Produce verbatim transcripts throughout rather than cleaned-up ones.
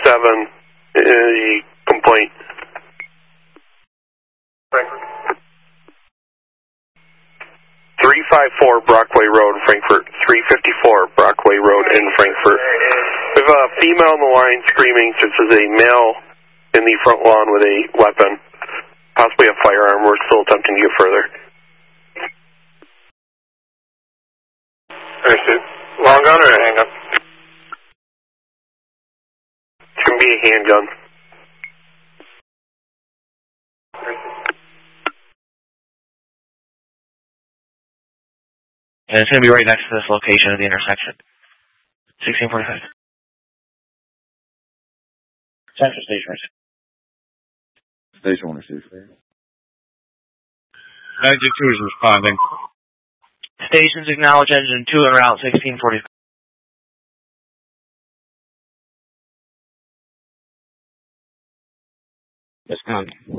seven, uh, complaint. Frankfurt. three fifty-four Brockway Road, Frankfurt. three fifty-four Brockway Road in Frankfurt. We have a female on the line screaming. This is a male in the front lawn with a weapon, possibly a firearm. We're still attempting to get further. Understood. Long gun or a handgun? It's going to be a handgun. And it's going to be right next to this location of the intersection. sixteen forty-five. Central Station. Station one or two. Engine two is responding. Stations acknowledge engine two en route, sixteen forty-five. Wisconsin.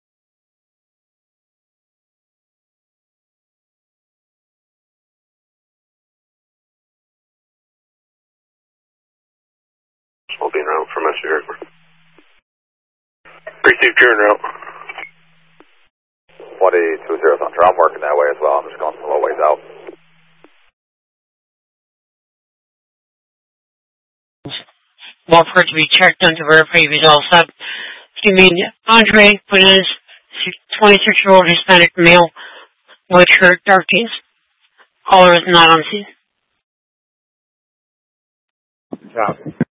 We'll be en route for messenger. Received, you're en route. twenty two zero Thunder, I'm working that way as well. I'm just going a little ways out. Well, for it to be checked on to verify if he's all set. You mean Andre Quinez, twenty-six-year-old Hispanic male, white shirt, dark jeans. Caller is not on scene. Copy.